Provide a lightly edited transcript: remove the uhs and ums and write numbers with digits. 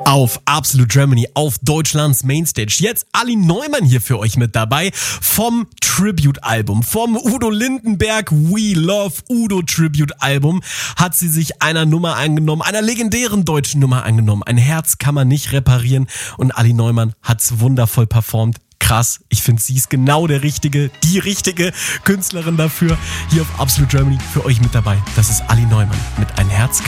Auf Absolute Germany, auf Deutschlands Mainstage. Jetzt Ali Neumann hier für euch mit dabei vom Tribute-Album. Vom Udo Lindenberg We Love Udo Tribute-Album hat sie sich einer Nummer angenommen, einer legendären deutschen Nummer angenommen. Ein Herz kann man nicht reparieren und Ali Neumann hat's wundervoll performt. Krass, ich finde, sie ist genau die richtige Künstlerin dafür. Hier auf Absolute Germany für euch mit dabei. Das ist Ali Neumann mit Ein Herz